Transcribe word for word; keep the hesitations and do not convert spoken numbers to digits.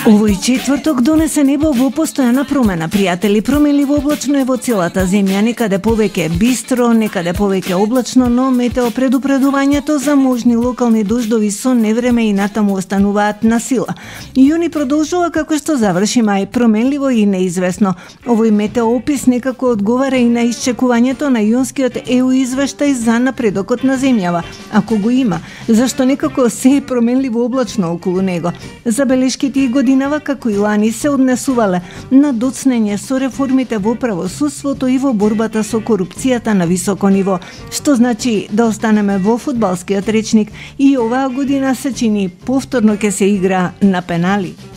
Овој четврток донесе небо во постојана промена, пријатели. Променливо облачно е во целата земја, некаде повеќе бистро, некаде повеќе облачно, но метео предупредувањето за можни локални дождови со невреме и натаму остануваат на сила. Јуни продолжува како што заврши мај, променливо и неизвестно. Овој метео опис некако одговара и на исчекувањето на јунскиот е у извештај за напредокот на земјава, ако го има, зашто некако се е променливо облачно околу него. Забелешките и годинава како и лани се однесувале на доцнење со реформите во правосудството и во борбата со корупцијата на високо ниво, што значи да останеме во фудбалскиот речник и оваа година се чини повторно ќе се игра на пенали.